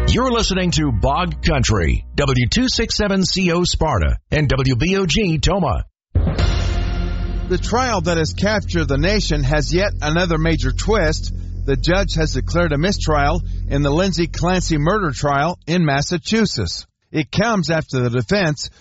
You're listening to Bog Country, W267CO Sparta, and WBOG Toma. The trial that has captured the nation has yet another major twist. The judge has declared a mistrial in the Lindsay Clancy murder trial in Massachusetts. It comes after the defense